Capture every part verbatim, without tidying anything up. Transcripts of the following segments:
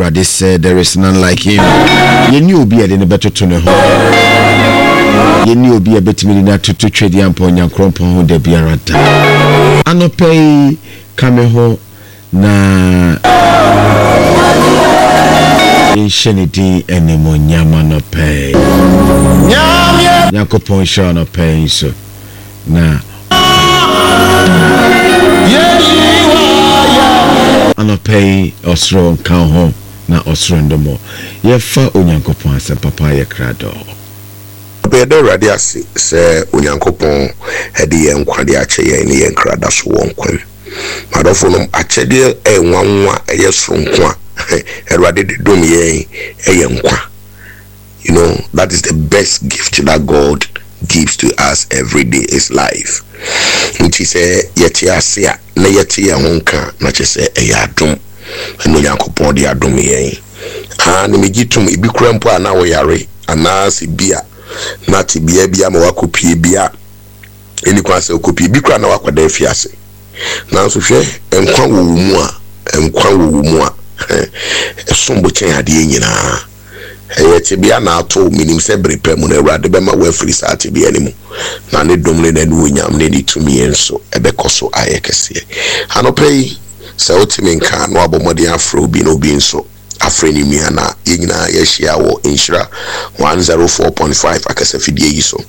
Erade said there is none like him. You knew be a little better to know. You knew be a bit million to trade the ampon and crumpon de Biarata. Anope Kameho na Inshanity anymore Nyama no pay. Yakopon Shaw no pay so na Anope Osro kan ho na Osro ndomo yefa Onyankopon ase papa ye krado Bedo radiasi se Onyankopon hedi ye nkwade ache ye ni ye krada so wonkwan madofo no ache de e nwanwa ye sonkwa erade de dom ye ye nkwa. You know, that is the best gift that God gives to us every day is life. Nti se yeti asia na yeti ya honka na che se e ya dom eno Onyankopon de adom ye ha ne megitum ibi krampo ana wo yare ana se bia na ti bia bia ma wakopie bia eni kwa se okopie bi kra na wakwada afiase na so hwe enkwa wo mu a enkwa wo mu a esombo chen ade nyina eyete bia na ato minim se brepe mu na Awurade be ma wa free sate bia ni mu na ne domle na nu onyam ne di tumi enso ebekoso ayekese anopei se otimi nka no abomode afro bi no bi nso afreni mi ana yina yeshia wo inshira one oh four point five akase fidie yi so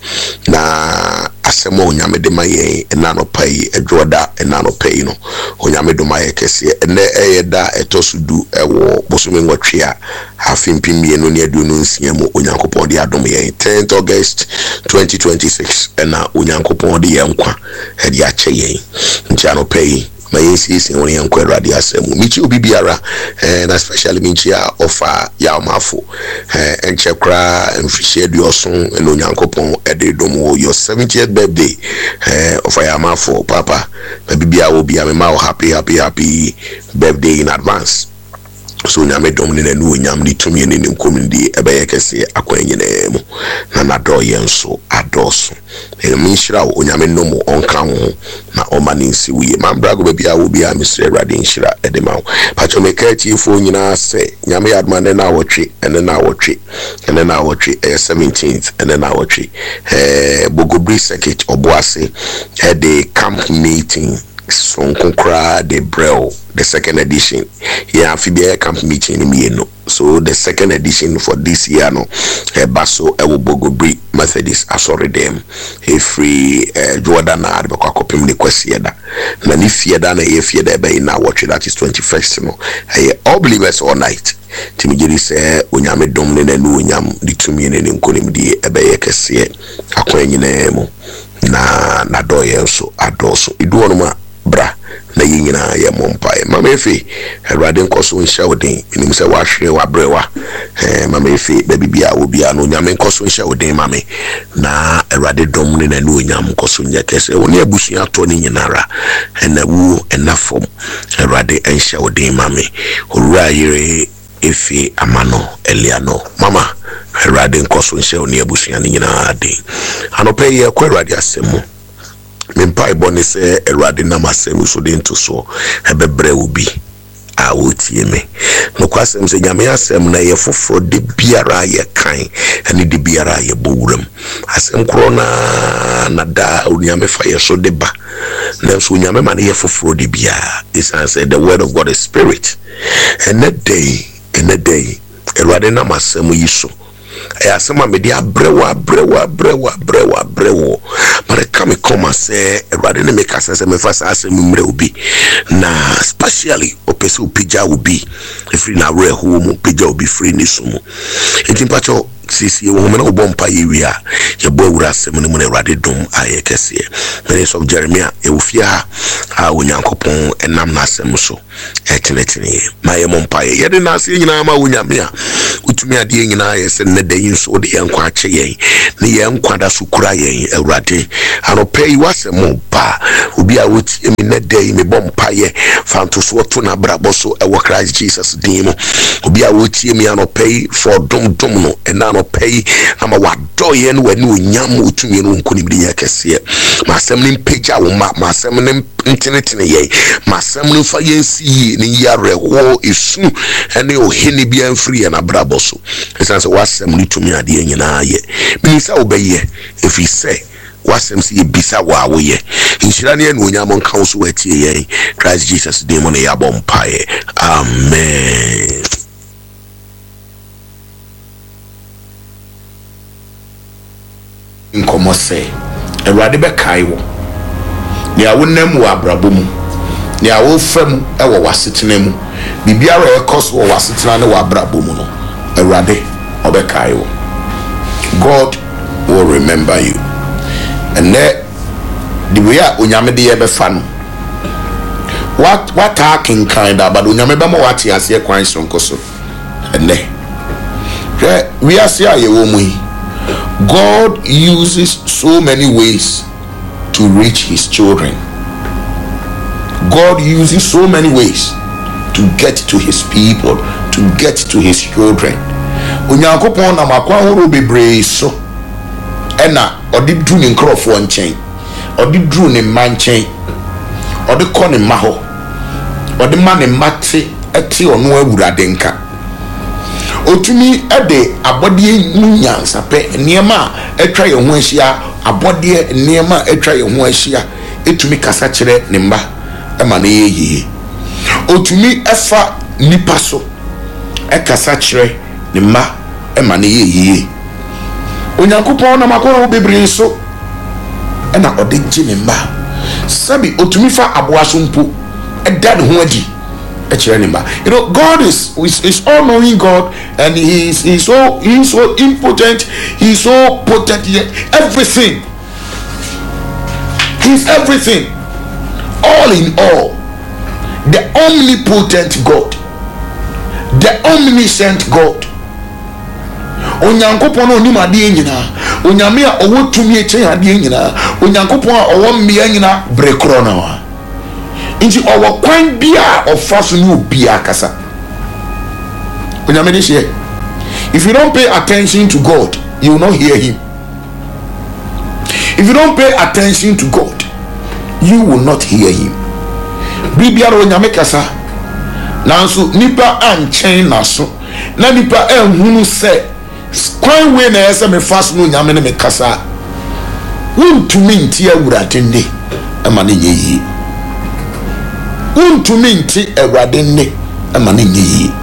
na asemo onyame de maye na no pai edroda na no pai no onyame do maye kese ene eyeda etosudu ewo bosume nwatwe a afimpimie no ne adu no nsia mu Onyankopon de adom ye tenth August twenty twenty-six na Onyankopon de ye nkwa e de ache ye ntia no pai ma yesi isi woni yankwa Awurade asemu michi obi biara eh na especially michi a offer ya omafo eh enche kra emfihie duoson eno Onyankopon ede domo your seventieth birthday eh offer ya omafo papa na bibia obi a me ma happy happy happy birthday in advance. So nyame domne na nu onyam ni tumi ne nim community ebeye kese akwanyi na mu na na do yenso adoso e minshira onyame no mu onka ho na omani nsi wiye mambrago be bia wo bia Mister Awurade nshira edema pacho mekati fo nyina se nyame adma ne na wotwe ene na wotwe ene na wotwe e seventeenth ene na wotwe eh Bogobri Circuit Obuase e the camp meeting Sonkonkra de Brel, the second edition. Yeah, Fibia camp meeting in no. So the second edition for this year no e baso e wo Bogobri Methodist asori dem e free Jordan na be kwa kopim ne kwasi da na ni fieda na e fieda be na watch that is twenty-first no e all believers all night timigiri se onyame dom ne na nu onyam di tumi ne ne nkonim di e be ye kese akwanyi na mu na na do ye so adoso idu onuma bra na yinyina ye mompae mama efe Awurade nkoso nhya odin minim se wahwe wabrewa eh mama efe ba bibia obia no nyame nkoso nhya odin mame na Awurade dom ne na no nyam nkoso nya kese woni abusua to ne nyinara na wu enafom Awurade nhya odin mame owura yire efe amano eliano mama Awurade nkoso nhya oni abusua ne nyinara den anope ye kwa Awurade asemu mempai boni se Awurade na masemu so de nto so ebebre obi a wotie me no kwasem se nyame asem na ye foforo de biara ye kan ene de biara ye bowuram asem kro na na da onyame fa ye so de ba na so nyame ma na ye foforo de biara is say the word of God is spirit and that day in the day Awurade na masemu yiso I asema me dia brewa brewa brewa brewa brewo but I come come and say Awurade ne make sense me fast asem mre obi na especially opese upija obi free na re ho mu pija obi free ni so mu entimpacho sisi wo me na obompa yewia ye bo awura asem ne mu na Awurade dom aye kese me so Jeremiah e ofia a Onyankopon enam na asem so etenetene ma ye mompa ye de na ase nyina ma wonyame a utumi ade nyina ye se ne dayin so de yankwa ache yen ne yankwa da so kura yen Awurade anopai wasem ba obi a woti mi ne day me bompa ye fanto so to na brabo so e wo Christ Jesus din mo obi a woti mi anopai for dom dom no ena anopai ama wado ye no wani onyam utumi no nkoni bi ye kese ma asem ne peja wo ma ma asem ne ntenetene yɛn masɛm no fa yɛn si ne yare wo esu ene ohene bia mfiri yɛn abrabɔ so ɛsan sɛ wasɛm no tumi adeɛ nyinaa yɛ binisa wobɛyɛ efi sɛ wasɛm si ebisa wa woyɛ nhyira ne no onyam nka wo so watie yɛn Christ Jesus dem no yɛ abɔ mpae amen. Nkomo sɛ Awurade bɛkae wo nea wonam wɔ abrabɔ mu nea wofam ɛwɔ wasetena mu bibiara ɛkɔ so wɔ wasetena ne wɔ abrabɔ mu no Awurade ɔbɛkae wo. God will remember you. And there the way onyame de yɛbɛfa no what what talking kind of but onyame bɛma wate aseɛ kwan sonko so ɛnɛ hwɛ wiase a yɛwɔ mu yi God uses so many ways to reach his children. God uses so many ways to get to his people, to get to his children. Onyankopɔn na makwa horo bebree so ɛna ɔde dru ne nkrɔfo nkyɛn, ɔde dru ne man nkyɛn, ɔde kɔ ne ma hɔ, ɔde ma ne mate ɛte ɔno Awurade nka. Otumi ede abɔdeɛ mu nyansapɛ nneɛma a atwa yɛn ho ahyia abɔdeɛ nneɛma a atwa yɛn ho ahyia etumi kasa kyerɛ ne mba ɛma ne yeye. Otumi ɛfa nipa so ɛkasa kyerɛ ne mba ɛma ne yeye. Onyankopɔn na makɔrɔ bebree so ɛna ɔde gye ne mba. Sabi otumi fa aboa so mpo ɛda ne ho adi. You know, God is is, is all-knowing God, and He is He's so He's so impotent, He's so potent. Everything, He's everything, all in all. The omnipotent God, the omniscient God. Onyankopɔn onim adeɛ nyinaa, onyame a ɔwɔ tumi ekyɛn adeɛ nyinaa, onyankopɔn a ɔwɔ mmea nyinaa brekorɔ na wa. Inti owo kwan bia ofa so no bia kasa. Onyame de hye. If you don't pay attention to God, you will not hear him. If you don't pay attention to God, you will not hear him. Bibia ro onyame kasa. Nanso nipa anchen naso. Na nipa ehunu se kwan we na ese me fast no onyame ne me kasa. Wuntumi nti Awurade nde ama ne yeyi. Untumi nti Awurade nne ama ne nyi.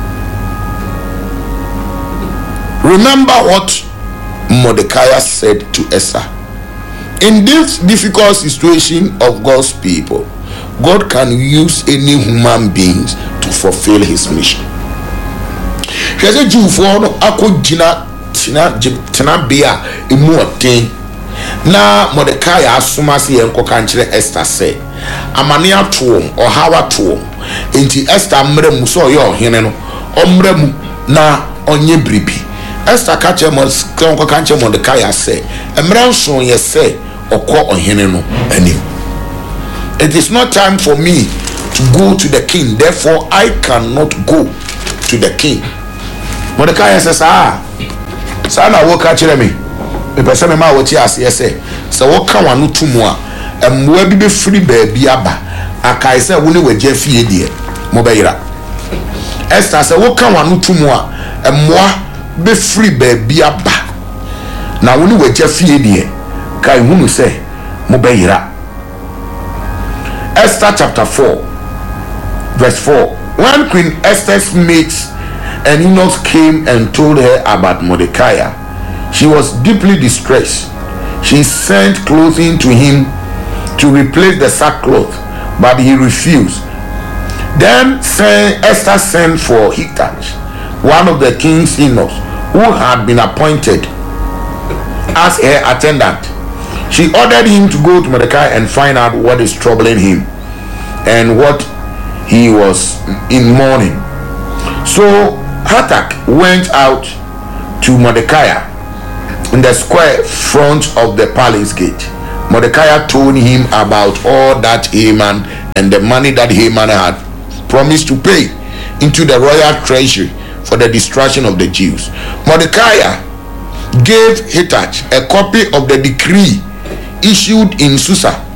Remember what Mordecai said to Esther. In this difficult situation of God's people, God can use any human beings to fulfill his mission. He said, Jewfo no akogina tina tina bia emu oten na Mordecai asoma se yenkoka nkyere Esther say amane atom ohawa tom enti Esther mre mu so yo hene no omre mu na onye bribi. Esther ka che mo konko ka che Mordecai say emre nso ye say okọ ohene no anim. It is not time for me to go to the king, therefore I cannot go to the king. Mordecai says ah sana wo ka kire me me pese me ma wo ti ase say se wo ka wanu tumu a emwa bi be free baabi aba akai se wo ne wagya fie de mo bayira. Esther se wo ka wanu tumu a emwa be free baabi aba na wo ne wagya fie de kai hunu se mo bayira. Esther chapter four verse four. When Queen Esther's mates and eunuchs came and told her about Mordecai, she was deeply distressed. She sent clothing to him to replace the sackcloth, but he refused. Then Esther sent for Hittach, one of the king's eunuchs, who had been appointed as her attendant. She ordered him to go to Mordecai and find out what is troubling him and what he was in mourning. So Hatak went out to Mordecai in the square front of the palace gate. Mordecai told him about all that Haman and the money that Haman had promised to pay into the royal treasury for the destruction of the Jews. Mordecai gave Hittach a copy of the decree issued in Susa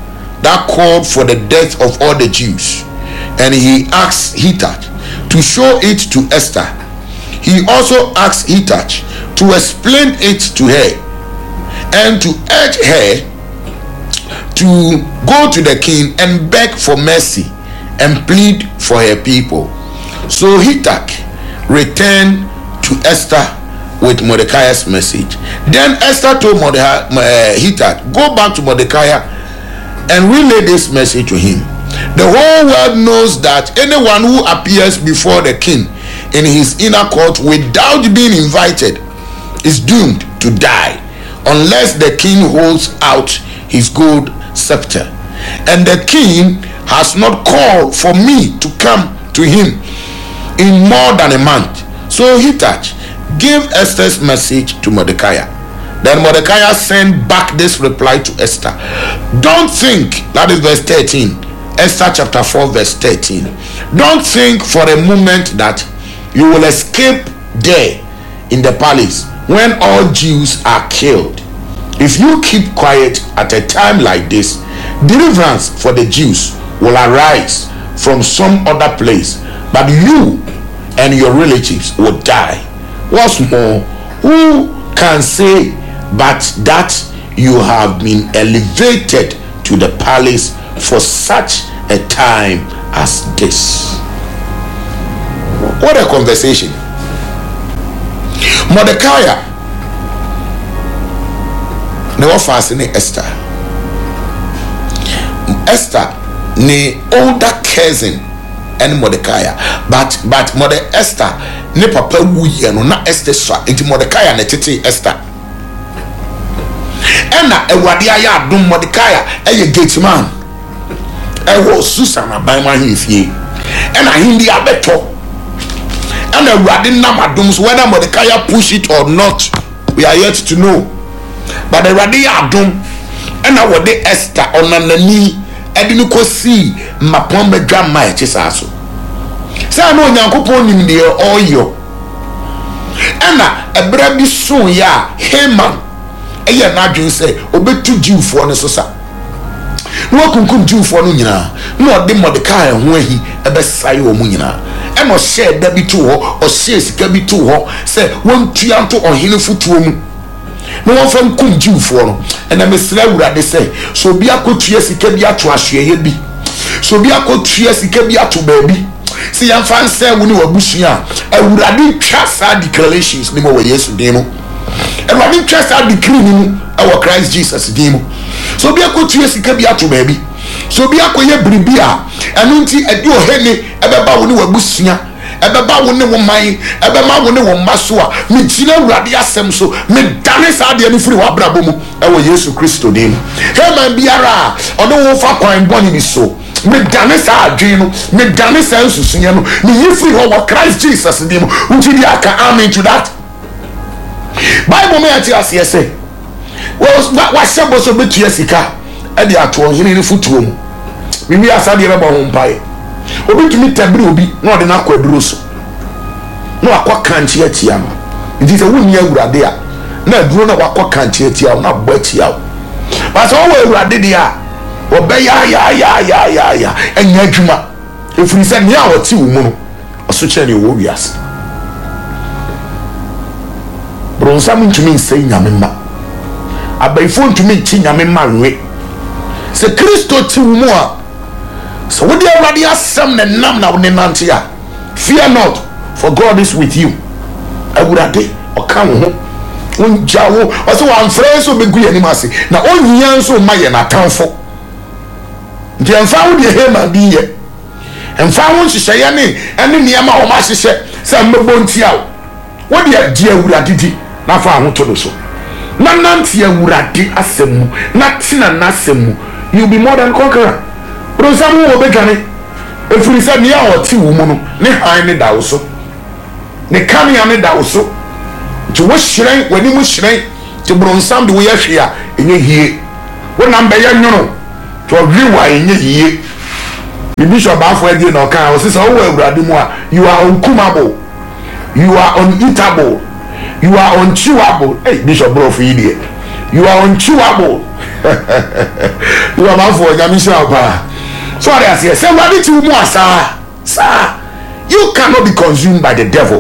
that called for the death of all the Jews, and he asked Hathach to show it to Esther. He also asked Hathach to explain it to her and to urge her to go to the king and beg for mercy and plead for her people. So Hathach returned to Esther with Mordecai's message. Then Esther told Mordecai, uh, Hathach, go back to Mordecai and relay this message to him. The whole world knows that anyone who appears before the king in his inner court without being invited is doomed to die unless the king holds out his gold scepter. And the king has not called for me to come to him in more than a month. So Hathach gave Esther's message to Mordecai. Then Mordecai sent back this reply to Esther. Don't think, that is verse thirteen, Esther chapter four verse thirteen. Don't think for a moment that you will escape there in the palace when all Jews are killed. If you keep quiet at a time like this, deliverance for the Jews will arise from some other place, but you and your relatives will die. What's more, who can say but that you have been elevated to the palace for such a time as this? What a conversation. Mordecai never fascinated Esther. Esther ne older cousin and Mordecai, but but Mother Esther ne papa wuye no na Esther so enti Mordecai na tete Esther. Ena ewade aya adom Mordecai eye gate man ewo Susan aban hifie ena hindi abeto ena ewade nam adom so whether Mordecai push it or not we are yet to know, but ewade adom ena wode Esther onanani edini kosi mapon bedwa mai chisaso sa no nyankopon nim de oyo ena ebra bi so ya Haman eye na adwen se obetu Jewfo ne so sa no kunkum Jewfo no nyina no ode Mordecai ho ahi ebesaye o mu nyina ena o share da bi to ho o share sika bi to ho se won tuanto ohene futuo mu no one from kum Jewfo no ena mesra wurade se so bi akotua sika bi ato ahweye bi so bi akotua sika bi ato baabi si yan fan se woni wabusua awurade twa sa declarations ni mo we Yesu demo awurade twa sa decree ni mu awo Christ Jesus demo so bi akotua sika bi ato baabi so bi akoye bribi a eno nti edi ohene ebeba woni wabusua ebeba woni wo man ebema woni wo maso a me gina awurade asem so me dane sa de ni firi wa brabo mu awo Yesu Kristo demo Haman biara ono wo fa kwan boni ni so me dane sa adwen no me dane sa nsusunye no me yefiri ho wa Christ Jesus demo unti di aka amen to that. Bible me ati ase say wa sebo so betu asika e de ato ohene ni futuo mu mimi asade be bo ho mpae obi tumi tabiri obi na ode na akwa duro so na akwa kanchi atia ma nti se wonni awurade a na duro na akwa kanchi atia na bo atia ba so wo awurade dia obe ya ya ya ya ya ya enya adwuma efiri se ne a woti wo mu no oso kire ne wo wiase bronsa mun tumi nsai nyame ma abaifo ntumi nchi nyame ma nwe se Kristo ti wo mu a so wo de awurade asem ne nam na wo ne nante a fear not for God is with you awurade oka wo ho unja wo oso wa mfre so begu yani mase na onyian so ma ye na tanfo nti emfa wo de Haman bi ye emfa wo nhihye ye ne ene niam a wo ma hihye se mbebo ntia wo de di awurade di na fa ho to do so na nanti awurade asem na tina na asem you be more than conqueror bro samu wo begane efiri se ne a oti wo mu no ne han ne da wo so ne kan ya ne da wo so ti wo hyiren wani mu hyiren ti bro nsam de wo ya hwe a enye hie wo na mbe ya nyono to wiwa enye hie bi bishop afọ edi na kan o se so wo awurade mu a you are unkumable, you are uneatable, you are unchewable. Hey, Bishop Bro for idiot. you are unchewable. You are man for Yamisha Opa. So I say, say, what did you want, sir? Sir, you cannot be consumed by the devil.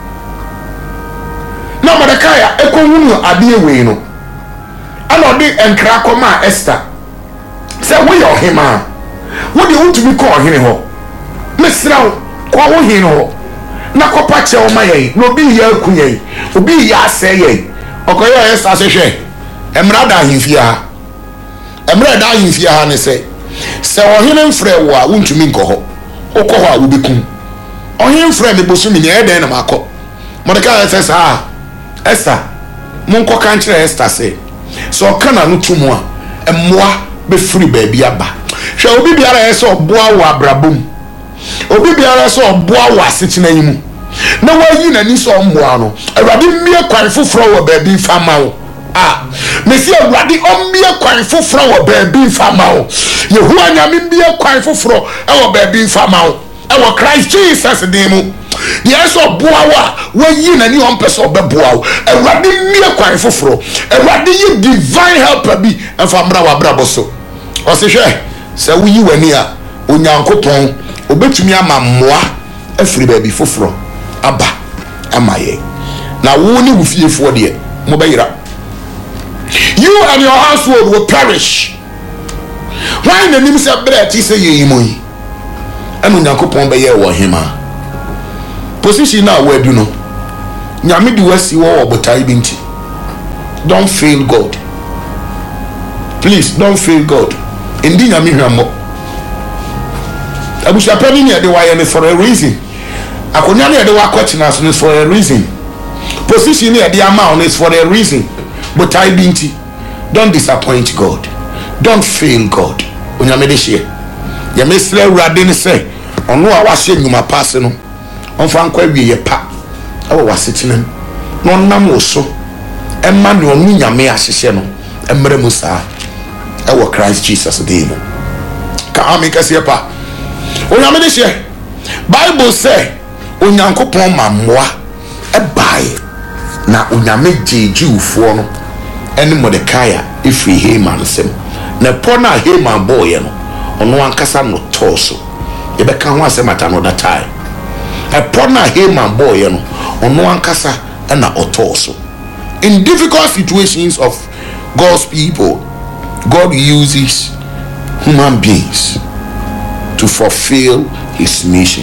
Now, Mordecai, Eko Wunu Abiye no. Anodi Enkrakoma Esther. Say, we are him, man. What do you want to be called him? Miss Rao, call him. Nakopa che o maye no bi ya kunye obi ya aseye okoyo Esther se hwe emra da ahimfia emra da ahimfia ha ne se se ohene mfrɛ wo a wontumi nkɔ hɔ okɔ hɔ a wobekum ohene mfrɛ me bosumi ne eden na makɔ Mordecai se sa Esther monkɔ kan kyerɛ Esther se so kana no tumu a emmoa be free baabi aba hwɛ obi biara yɛ se oboa wo abrabom obi biara so oboa wo asetena yimu na wayi nani so omboa no awurade mmie kwan foforo wo baabi fama wo ah mesi awurade ommie kwan foforo wo baabi fama wo yehowa nyame mmie kwan foforo e wo baabi fama wo e wo Christ Jesus din mu ye so oboa wo a wayi nani ompese obeboa wo awurade mmie kwan foforo awurade yi divine helper bi emfa mra wa brabo so o se hwe se wuyi wani a onyankopon obetumi ama mmoa afiri baabi foforo aba amaye na wo ni wufiefo de mo bayira you and your household will perish. Why na nim se bread ti say ye moyi anu nyankopon beye wo hema position na wo adu no nyame di wasi wo obotai binti. Don't fail God, please. Don't fail God. Indi nyame hwammo abusha pani ne de why ne for a reason. Akonya ne de wa kwachina so for a reason. Position ne de amount is for a reason. But I binti. Don't disappoint God. Don't fail God. Onyame de hye. Ya mesle urade ne say ono a wahye nyuma pass no. Onfa nkwa wie ye pa. Awo wasetene. No nam wo so. Emma ne onu nyame ahyehye no. Emre mu saa. Ewo Christ Jesus dey no. Ka amika se pa. Onyame de hye. Bible say onyankopon mammoa e bae na onyame jejuufo no ene Mordecai ifri Haman sem na pona Haman boy no ono ankasa no toso e be kan ho asem ata no that time e pona Haman boy no ono ankasa na otoso. In difficult situations of God's people, God uses human beings to fulfill his mission.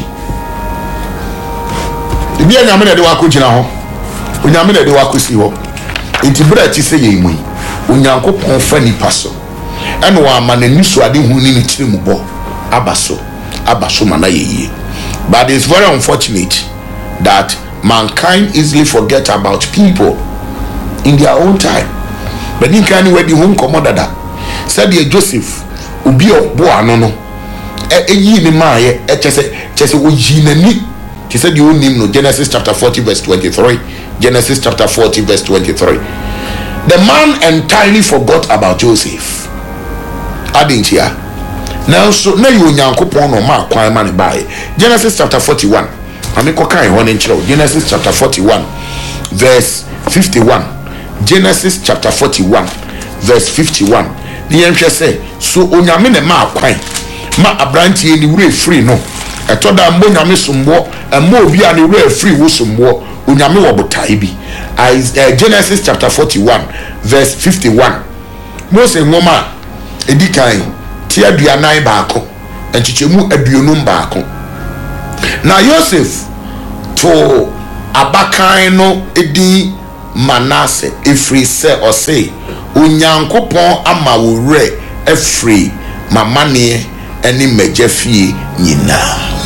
Bia nyame na de wako gina ho onyame na de wako si ho enti bra ti se ye mu onyankopon fa nipa so ene wa ama na nisu ade hu ni tiri mu bo abaso abaso mana ye. But it's very unfortunate that mankind easily forget about people in their own time. But in can we di hu nkomodada said ye Joseph obi obo ano no e yi ni ma ye e chese chese wo yi nani. He said you name no Genesis chapter forty verse twenty-three. Genesis chapter forty verse twenty-three. The man entirely forgot about Joseph. I didn't hear. Now so now you nyankopon no ma kwan man by Genesis chapter forty-one. Ami ko kan ho nchiro Genesis chapter forty-one verse fifty-one. Genesis chapter forty-one verse fifty-one. The yenhwe say so onyame ne ma kwan ma abrantie ni wure free no. Etoda mbo nyame sombo emmo obi a ne wura free wo sombo onyame wo botai bi. Genesis chapter forty-one verse fifty-one. Mose nwoma edikan ti aduanan baako enchichemu aduonum baako. Na Joseph to abakan no edi Manasseh efri se ose onyankopon ama wo wura efri mamane eni megefie nyina.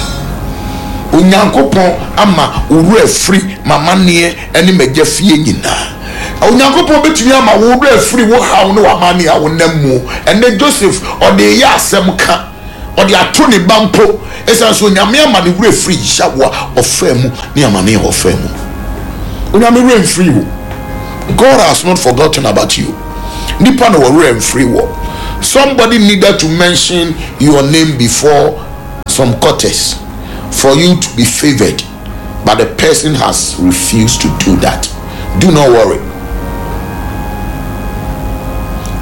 Onyankopon ama wura free mamane eni megefie nyina. Onyankopon betumi ama wura free wo hawo no amane a wonamu ene Joseph ode ya asem ka ode ato ne bampo esa so nyame ama ne wura free shawo ofemu ne amane ofemu. Onyame wura free wo. God has not forgotten about you. Nipa no wura free wo. Somebody needed to mention your name before some courtesy for you to be favored, but the person has refused to do that. Do not worry.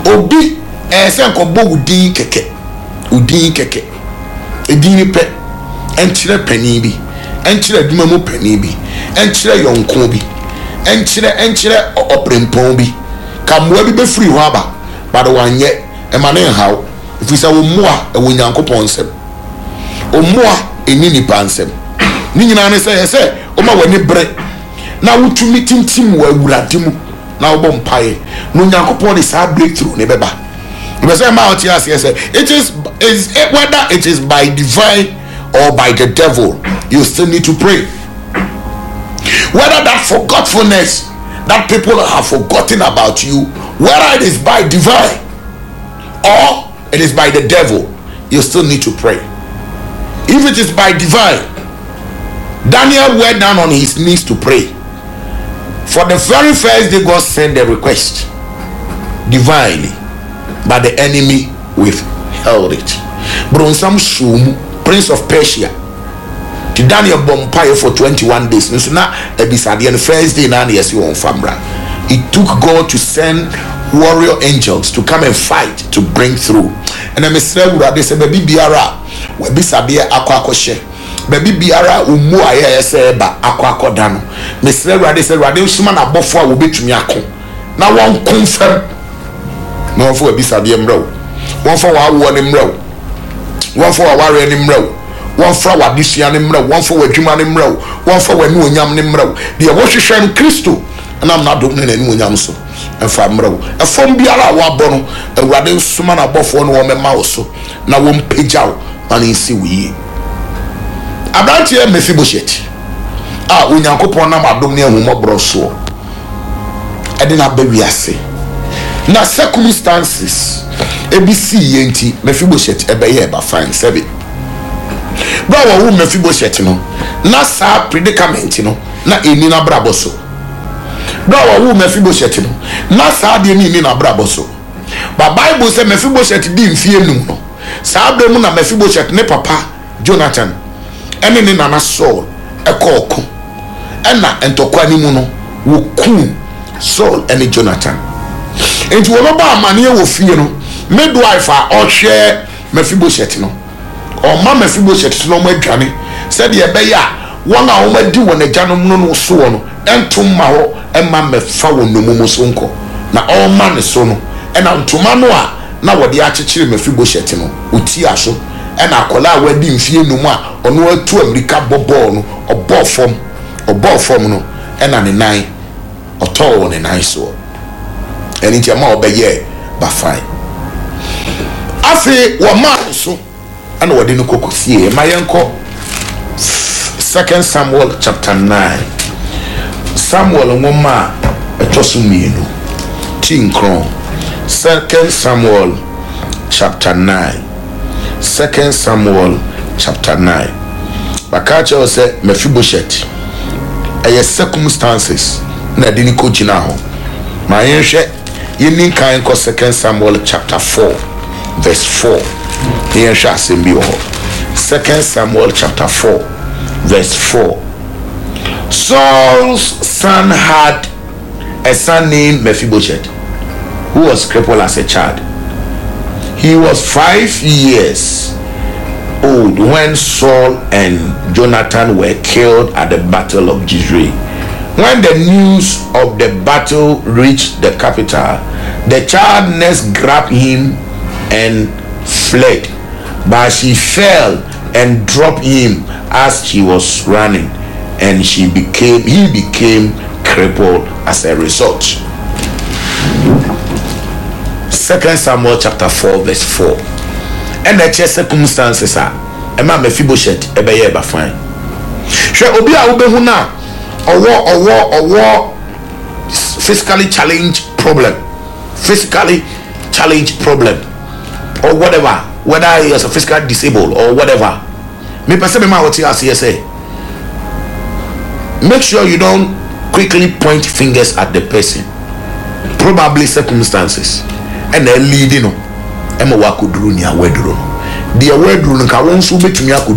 obi eh se nkobo udin keke udin keke edin pe enkyere pani bi enkyere adwuma mu pani bi enkyere yonko bi enkyere enkyere oprempon bi kamwa bi be free ho aba bado wanye emane hawo ifisa wo moa e wo nyankopon nsem o moa eni ni pansem ni nyina ne se se o ma wani bre na wutumi tintim wa awurade mu na wo bompae no nyankopon de sa breakthrough ne beba we say ma oti ase say it is is it, whether it is by divine or by the devil, you still need to pray. Whether that forgetfulness that people have forgotten about you, whether it is by divine or it is by the devil, you still need to pray. If it is by divine, Daniel went down on his knees to pray. For the very first day, God sent a request divinely, but the enemy withheld it. Bronsam Shum, Prince of Persia, to Daniel Bompire for twenty-one days. No, so now the first day, now yes, you on Famra. It took God to send warrior angels to come and fight to bring through. And I say, they say, baby biara, we be sabia akwa koshe. Baby biara umu aye say ba akwa kodano. Me say, they say, they usuma na bofo will be to me akon. Now one confirm. No for be sabia mro. One for our one mro. One for our warrior mro. One for our disian mro. One for our juma mro. One for our new yam mro. The worship Christo. And I'm not doing any nyamso. And for mro. A phone biara wa bono. A radin suman above one woman mouse. Now one page out. And in see we. About here Mephibosheth. Ah, unyankopon na madom ne ahumobro so. I didn't have baby ase. Na circumstances A B C yenti Mephibosheth ebeye ba fine seven. Bra wa wu Mephibosheth no. Na sa predicament no na eni na brabo so. Bra wa wu Mephibosheth no. Na sa de ni ni na brabo so. Ba Bible say Mephibosheth di mfie num no. Sa abra mu na Mephibosheth ne papa Jonathan ene ne nana Saul ekoko ena entokwa ni mu no wo ku Saul ene Jonathan. Enti wo ba amane wo fie no midwife a o hwe Mephibosheth no o ma Mephibosheth no mo adwane said ye be ya won a wo madi won agyanom no no so no entom ma ho emma mefa won no mumu so nko na o ma ne so no ena ntoma no a na wo de akyekyere Mephibosheth no oti aso ena akola a wadi mfie no mu a ono atu America bobo no obo fom obo fom no ena ne nan oto ne nan so eni ti ma obeye ba fine afi wo ma so ana wo de no kokosie ma yenko Second Samuel chapter nine. Samuel ngoma etosuminu tinkron. Second Samuel chapter nine. Second Samuel chapter nine. Bakacha say Mephibosheth eye circumstances na de ni ko gina ho ma yenhwe yenin kan ko Second Samuel chapter four verse four. Yenhwe asembi ho. Second Samuel chapter four verse four. Saul's son had a son named Mephibosheth who was crippled as a child. He was five years old when Saul and Jonathan were killed at the battle of Jezreel. When the news of the battle reached the capital, the child nurse grabbed him and fled, but she fell and dropped him as she was running, and she became he became crippled as a result. Second Samuel chapter four verse four. And the circumstances are Emma Mephibosheth ebeye ba fine. Hwe obi a wobehu na owo owo owo physically challenged problem. Physically challenged problem or whatever, whether he is a physically disabled or whatever. Me person me ma what you say. Make sure you don't quickly point fingers at the person. Probably circumstances and then leading no. Ema wa kuduru ni aweduru. The aweduru nka won so betumi